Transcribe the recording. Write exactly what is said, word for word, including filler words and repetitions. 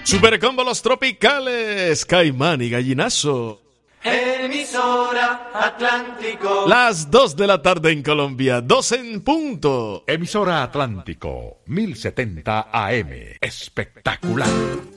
Supercombo Los Tropicales, Caimán y Gallinazo. Emisora Atlántico. Las dos de la tarde en Colombia, dos en punto. Emisora Atlántico, mil setenta A M. Espectacular.